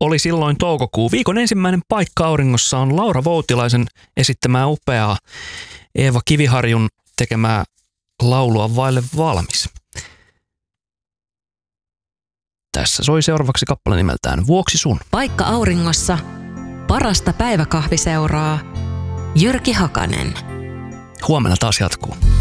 oli silloin toukokuu. Viikon ensimmäinen paikka auringossa on Laura Voutilaisen esittämää upeaa Eeva Kiviharjun tekemää laulua vaille valmis. Tässä soi seuraavaksi kappale nimeltään Vuoksi sun. Paikka auringossa. Parasta päiväkahviseuraa. Jyrki Hakanen. Huomenna taas jatkuu.